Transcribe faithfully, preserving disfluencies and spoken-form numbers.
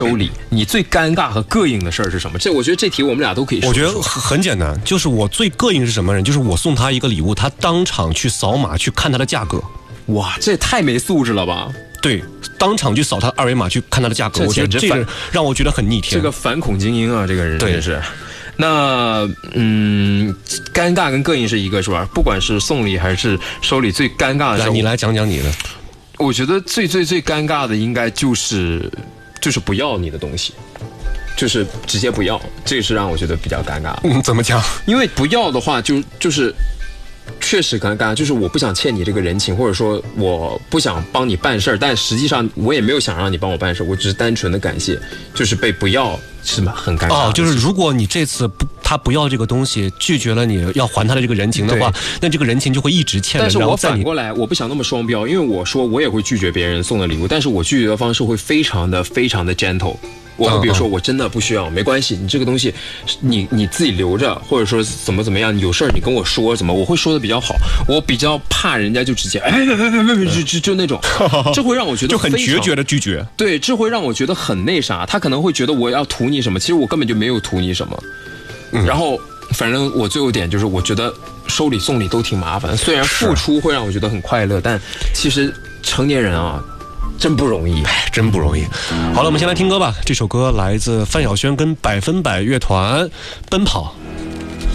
收礼，你最尴尬和膈应的事儿是什么？这我觉得这题我们俩都可以说。 我觉得很很简单，就是我最膈应是什么人？就是我送他一个礼物，他当场去扫码去看它的价格。 哇，这也太没素质了吧！ 对，当场去扫他二维码去看它的价格，我觉得这个让我觉得很逆天。 这个反恐精英啊，这个人对真是。那嗯，尴尬跟膈应是一个是吧？不管是送礼还是收礼，最尴尬的时候， 来你来讲讲你的。 我觉得最最最尴尬的应该就是就是不要你的东西，就是直接不要，这个是让我觉得比较尴尬。 嗯，怎么讲？ 因为不要的话就就是确实尴尬，就是我不想欠你这个人情，或者说我不想帮你办事儿，但实际上我也没有想让你帮我办事儿，我只是单纯的感谢，就是被不要是吗？很尴尬。 哦，就是如果你这次不他不要这个东西，拒绝了你要还他的这个人情的话，那这个人情就会一直欠着。 但是我反过来，我不想那么双标，因为我说我也会拒绝别人送的礼物，但是我拒绝的方式会非常的非常的 gentle。我会比如说我真的不需要，没关系，你这个东西你你自己留着，或者说怎么怎么样，有事儿你跟我说，怎么我会说的比较好。我比较怕人家就直接哎别别别别就就就那种，这会让我觉得就很决绝的拒绝。 对，这会让我觉得很那啥，他可能会觉得我要图你什么，其实我根本就没有图你什么。嗯、然后反正我最后一点就是我觉得收礼送礼都挺麻烦，虽然付出会让我觉得很快乐，但其实成年人啊真不容易， 真不容易。好了，我们先来听歌吧。这首歌来自范晓萱跟百分百乐团《奔跑》。